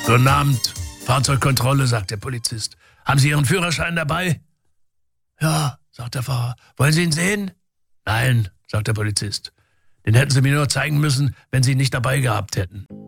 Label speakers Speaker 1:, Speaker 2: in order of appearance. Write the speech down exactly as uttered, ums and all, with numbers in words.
Speaker 1: Guten Abend, Fahrzeugkontrolle, sagt der Polizist. Haben Sie Ihren Führerschein dabei? Ja, sagt der Fahrer. Wollen Sie ihn sehen? Nein, sagt der Polizist. Den hätten Sie mir nur zeigen müssen, wenn Sie ihn nicht dabei gehabt hätten.